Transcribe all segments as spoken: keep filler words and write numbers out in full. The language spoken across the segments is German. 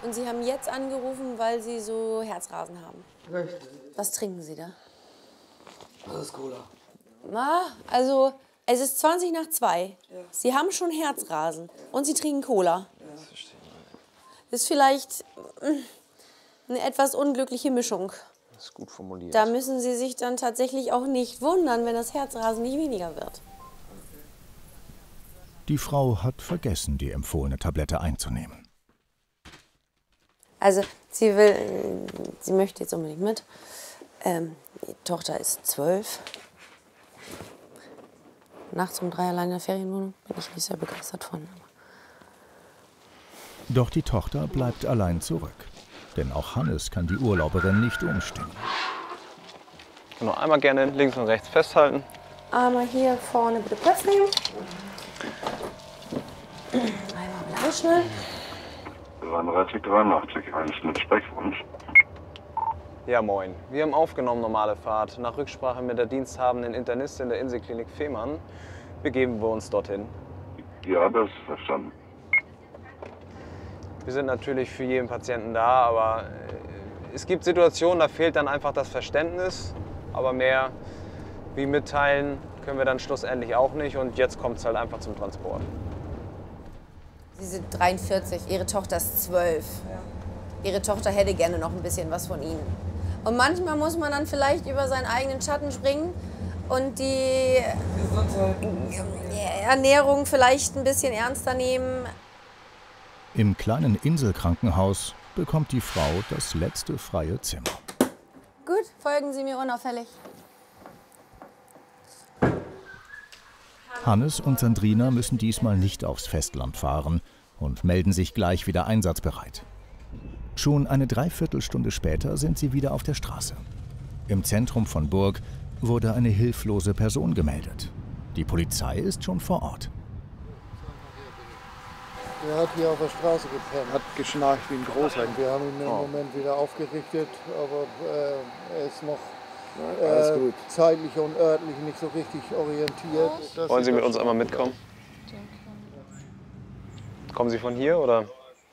Und Sie haben jetzt angerufen, weil Sie so Herzrasen haben. Richtig. Was trinken Sie da? Das ist Cola. Na, also, es ist zwanzig nach zwei. Ja. Sie haben schon Herzrasen und Sie trinken Cola. Ja. Das ist vielleicht eine etwas unglückliche Mischung. Das ist gut formuliert. Da müssen Sie sich dann tatsächlich auch nicht wundern, wenn das Herzrasen nicht weniger wird. Die Frau hat vergessen, die empfohlene Tablette einzunehmen. Also, sie will, sie möchte jetzt unbedingt mit. Ähm, die Tochter ist zwölf. Nachts um drei allein in der Ferienwohnung. Bin ich nicht sehr begeistert von. Doch die Tochter bleibt allein zurück. Denn auch Hannes kann die Urlauberin nicht umstimmen. Genau, einmal gerne links und rechts festhalten. Einmal hier vorne bitte Platz nehmen. Einmal blau schnell. dreiunddreißig dreiundachtzig, eins mit Sprechwunsch. Ja, moin. Wir haben aufgenommen, normale Fahrt. Nach Rücksprache mit der diensthabenden Internistin der Inselklinik Fehmarn begeben wir uns dorthin. Ja, das ist verstanden. Wir sind natürlich für jeden Patienten da, aber es gibt Situationen, da fehlt dann einfach das Verständnis. Aber mehr wie mitteilen können wir dann schlussendlich auch nicht. Und jetzt kommt es halt einfach zum Transport. Sie sind dreiundvierzig, Ihre Tochter ist zwölf. Ihre Tochter hätte gerne noch ein bisschen was von Ihnen. Und manchmal muss man dann vielleicht über seinen eigenen Schatten springen und die Ernährung vielleicht ein bisschen ernster nehmen. Im kleinen Inselkrankenhaus bekommt die Frau das letzte freie Zimmer. Gut, folgen Sie mir unauffällig. Hannes und Sandrina müssen diesmal nicht aufs Festland fahren und melden sich gleich wieder einsatzbereit. Schon eine Dreiviertelstunde später sind sie wieder auf der Straße. Im Zentrum von Burg wurde eine hilflose Person gemeldet. Die Polizei ist schon vor Ort. Er hat hier auf der Straße gepennt. Hat geschnarcht wie ein Großer. Wir haben ihn im Oh. Moment wieder aufgerichtet, aber äh, er ist noch Ja, alles äh, gut. zeitlich und örtlich nicht so richtig orientiert. Das Wollen Sie sieht mit doch uns schon einmal gut mitkommen? Kommen Sie von hier oder?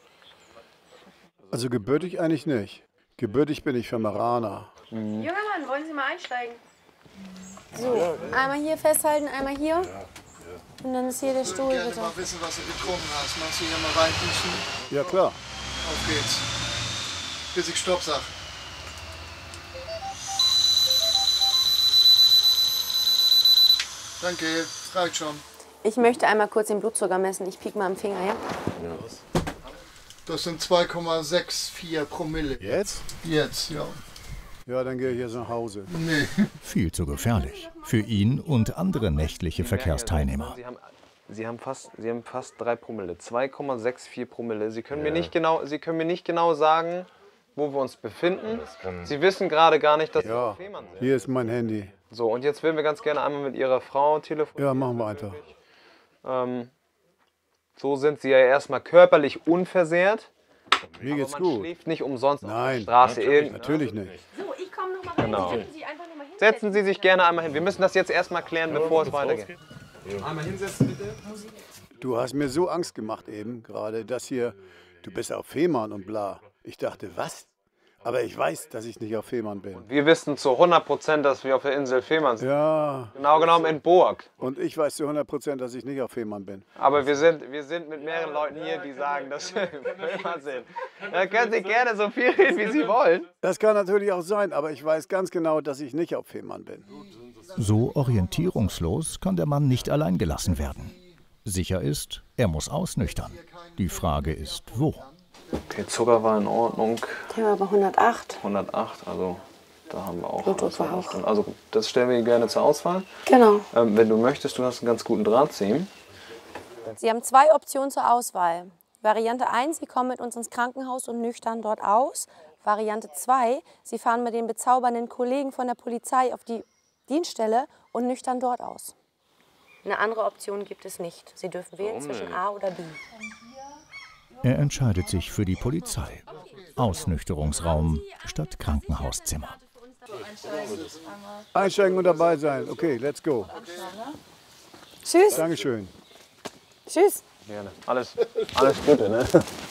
Also gebürtig eigentlich nicht. Gebürtig bin ich Femmeraner. Junger Mann, wollen Sie mal einsteigen? So, einmal hier festhalten, einmal hier. Und dann ist hier der Stuhl, gerne bitte. mal wissen, was du getrunken hast. Machst du hier mal reinpusten? Ja klar. Auf geht's. Bis ich Stopp sag. Danke, das reicht schon. Ich möchte einmal kurz den Blutzucker messen. Ich piek mal am Finger, ja? Das sind zwei Komma vierundsechzig Promille. Jetzt? Jetzt, ja. Ja, dann gehe ich jetzt nach Hause. Nee. Viel zu gefährlich. Für ihn und andere nächtliche Verkehrsteilnehmer. Sie haben, Sie haben, fast, Sie haben fast drei Promille. zwei Komma vierundsechzig Promille. Sie können, mir nicht genau, Sie können mir nicht genau sagen, wo wir uns befinden. Sie wissen gerade gar nicht, dass Ja, wir Fehmarn sind. hier ist mein Handy. So, und jetzt würden wir ganz gerne einmal mit Ihrer Frau telefonieren. Ja, machen wir einfach. Ähm, so sind Sie ja erstmal körperlich unversehrt. Mir geht's aber man gut. schläft nicht umsonst auf der Nein, Straße. natürlich, Irgend- natürlich nicht. So, ich komme noch mal rein. Genau. Setzen Sie einfach noch mal hin. Setzen Sie sich gerne einmal hin. Wir müssen das jetzt erstmal klären, bevor es weitergeht. Einmal hinsetzen, bitte. Du hast mir so Angst gemacht eben gerade, dass hier, du bist auf Fehmarn und bla. Ich dachte, was? Aber ich weiß, dass ich nicht auf Fehmarn bin. Wir wissen zu hundert Prozent, dass wir auf der Insel Fehmarn sind. Ja, Genau genommen in Burg. und ich weiß zu hundert Prozent, dass ich nicht auf Fehmarn bin. Aber wir sind, wir sind mit mehreren Leuten hier, die sagen, dass wir in Fehmarn sind. Da können Sie gerne so viel reden, wie Sie wollen. Das kann natürlich auch sein, aber ich weiß ganz genau, dass ich nicht auf Fehmarn bin. So orientierungslos kann der Mann nicht allein gelassen werden. Sicher ist, er muss ausnüchtern. Die Frage ist, wo? Okay, Zucker war in Ordnung. Der war aber hundertacht. hundertacht, also da haben wir auch. Blutdruck war auch. Also das stellen wir gerne zur Auswahl. Genau. Ähm, wenn du möchtest, du hast einen ganz guten Drahtseam. Sie haben zwei Optionen zur Auswahl. Variante eins, Sie kommen mit uns ins Krankenhaus und nüchtern dort aus. Variante zwei, Sie fahren mit den bezaubernden Kollegen von der Polizei auf die Dienststelle und nüchtern dort aus. Eine andere Option gibt es nicht. Sie dürfen wählen zwischen A oder B. Er entscheidet sich für die Polizei. Ausnüchterungsraum statt Krankenhauszimmer. Einsteigen und dabei sein. Okay, let's go. Tschüss. Dankeschön. Tschüss. Gerne. Alles, alles Gute, ne?